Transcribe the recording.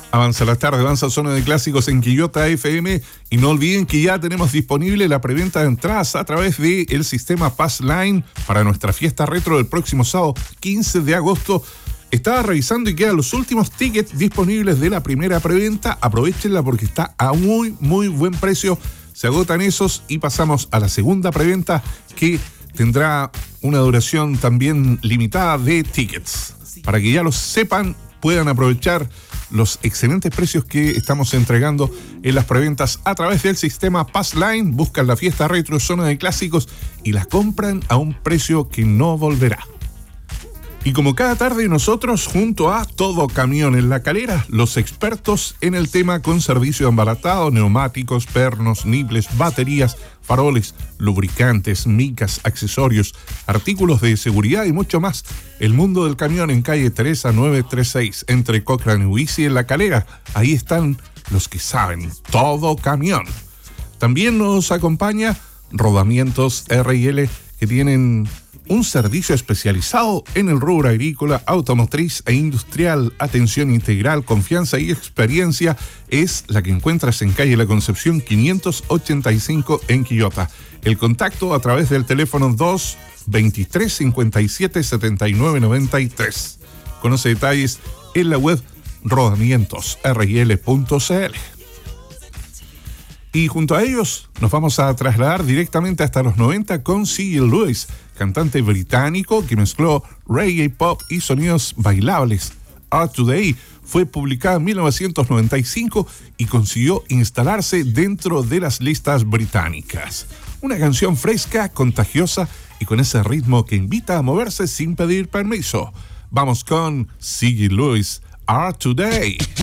Avanza la tarde, avanza Zona de Clásicos en Quillota FM. Y no olviden que ya tenemos disponible la preventa de entradas a través del sistema Passline para nuestra fiesta retro del próximo sábado 15 de agosto. Estaba revisando y quedan los últimos tickets disponibles de la primera preventa. Aprovechenla porque está a muy, muy buen precio. Se agotan esos y pasamos a la segunda preventa que tendrá una duración también limitada de tickets. Para que ya lo sepan, puedan aprovechar los excelentes precios que estamos entregando en las preventas a través del sistema Passline. Buscan la fiesta retro Zona de Clásicos y las compran a un precio que no volverá. Y como cada tarde nosotros, junto a Todo Camión en La Calera, los expertos en el tema con servicio de embaratado, neumáticos, pernos, niples, baterías, faroles, lubricantes, micas, accesorios, artículos de seguridad y mucho más. El mundo del camión en calle Teresa 936, entre Cochrane y Huici en La Calera. Ahí están los que saben, Todo Camión. También nos acompaña Rodamientos R&L, que tienen un servicio especializado en el rubro agrícola, automotriz e industrial. Atención integral, confianza y experiencia es la que encuentras en calle La Concepción 585 en Quillota. El contacto a través del teléfono 223 57 79 93. Conoce detalles en la web rodamientosrl.cl. Y junto a ellos nos vamos a trasladar directamente hasta los 90 con C.G. Lewis, cantante británico que mezcló reggae, pop y sonidos bailables. Art Today fue publicada en 1995 y consiguió instalarse dentro de las listas británicas. Una canción fresca, contagiosa y con ese ritmo que invita a moverse sin pedir permiso. Vamos con C.G. Lewis, Art Today.